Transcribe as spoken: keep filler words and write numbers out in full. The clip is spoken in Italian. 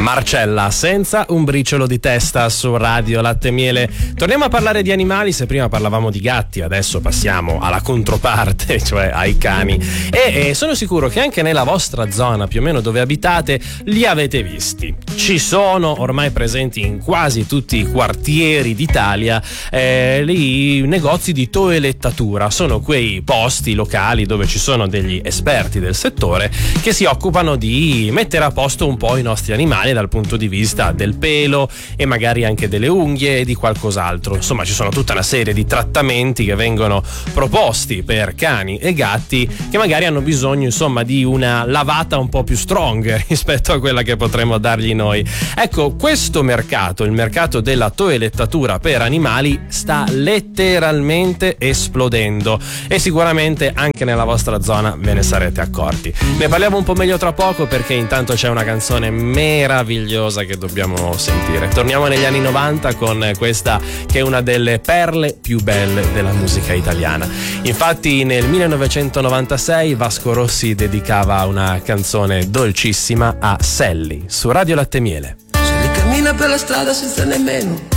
Marcella, senza un briciolo di testa su Radio Latte e Miele. Torniamo a parlare di animali. Se prima parlavamo di gatti, adesso passiamo alla controparte, cioè ai cani. E, e sono sicuro che anche nella vostra zona, più o meno dove abitate, li avete visti. Ci sono ormai presenti in quasi tutti i quartieri d'Italia eh, i negozi di toelettatura. Sono quei posti locali dove ci sono degli esperti del settore che si occupano di mettere a posto un po' i nostri animali dal punto di vista del pelo e magari anche delle unghie e di qualcos'altro. Insomma, ci sono tutta una serie di trattamenti che vengono proposti per cani e gatti che magari hanno bisogno, insomma, di una lavata un po' più strong rispetto a quella che potremmo dargli noi. Ecco, questo mercato, il mercato della toelettatura per animali, sta letteralmente esplodendo e sicuramente anche nella vostra zona ve ne sarete accorti. Ne parliamo un po' meglio tra poco, perché intanto c'è una canzone meravigliosa che dobbiamo sentire. Torniamo negli anni novanta con questa che è una delle perle più belle della musica italiana. Infatti nel millenovecentonovantasei Vasco Rossi dedicava una canzone dolcissima a Sally su Radio Latte e Miele. Sally cammina per la strada senza nemmeno